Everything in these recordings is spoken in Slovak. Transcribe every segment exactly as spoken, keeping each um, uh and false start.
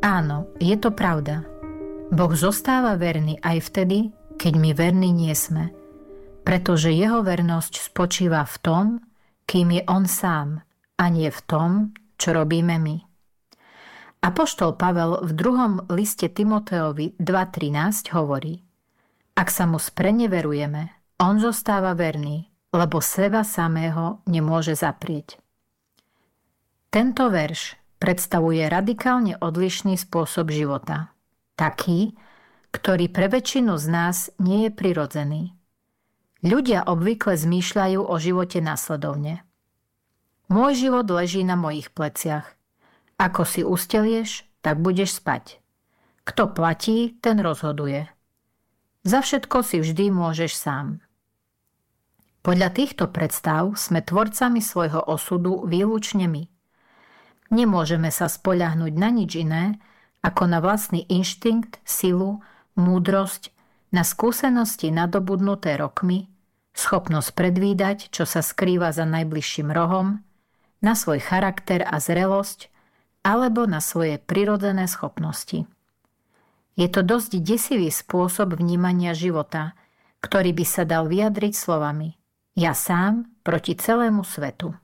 Áno, je to pravda. Boh zostáva verný aj vtedy, keď my verní nie sme, pretože jeho vernosť spočíva v tom, kým je on sám, a nie v tom, čo robíme my. Apoštol Pavel v druhom liste Timoteovi dva trinásť hovorí: Ak sa mu spreneverujeme, on zostáva verný, lebo seba samého nemôže zaprieť. Tento verš predstavuje radikálne odlišný spôsob života. Taký, ktorý pre väčšinu z nás nie je prirodzený. Ľudia obvykle zmýšľajú o živote nasledovne. Môj život leží na mojich pleciach. Ako si ustelieš, tak budeš spať. Kto platí, ten rozhoduje. Za všetko si vždy môžeš sám. Podľa týchto predstav sme tvorcami svojho osudu výlučne my. Nemôžeme sa spoľahnúť na nič iné, ako na vlastný inštinkt, silu, múdrosť, na skúsenosti nadobudnuté rokmi, schopnosť predvídať, čo sa skrýva za najbližším rohom, na svoj charakter a zrelosť, alebo na svoje prirodzené schopnosti. Je to dosť desivý spôsob vnímania života, ktorý by sa dal vyjadriť slovami: ja sám proti celému svetu.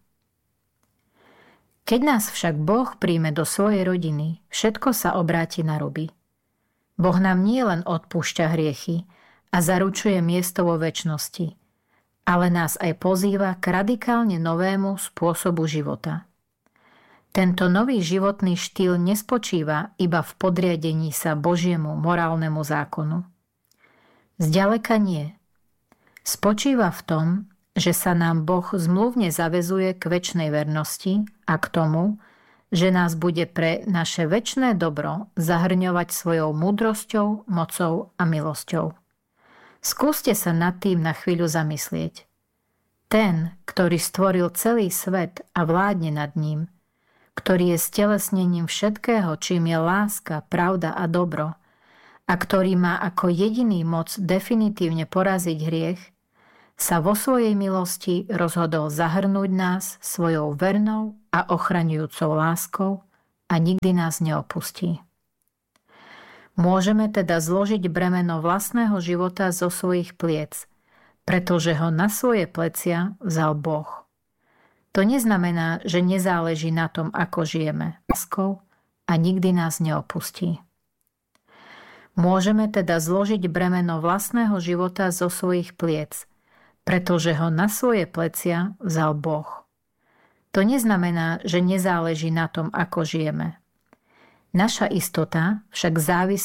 Keď nás však Boh príjme do svojej rodiny, všetko sa obráti na ruby. Boh nám nie len odpúšťa hriechy a zaručuje miesto vo večnosti, ale nás aj pozýva k radikálne novému spôsobu života. Tento nový životný štýl nespočíva iba v podriadení sa Božiemu morálnemu zákonu. Zďaleka nie. Spočíva v tom, že sa nám Boh zmluvne zaväzuje k večnej vernosti a k tomu, že nás bude pre naše večné dobro zahrňovať svojou múdrosťou, mocou a milosťou. Skúste sa nad tým na chvíľu zamyslieť. Ten, ktorý stvoril celý svet a vládne nad ním, ktorý je stelesnením všetkého, čím je láska, pravda a dobro, a ktorý má ako jediný moc definitívne poraziť hriech, sa vo svojej milosti rozhodol zahrnúť nás svojou vernou a ochraňujúcou láskou a nikdy nás neopustí. Môžeme teda zložiť bremeno vlastného života zo svojich pliec, pretože ho na svoje plecia vzal Boh. To neznamená, že nezáleží na tom, ako žijeme láskou a nikdy nás neopustí. Môžeme teda zložiť bremeno vlastného života zo svojich pliec, pretože ho na svoje plecia vzal Boh. To neznamená, že nezáleží na tom, ako žijeme. Naša istota však závisí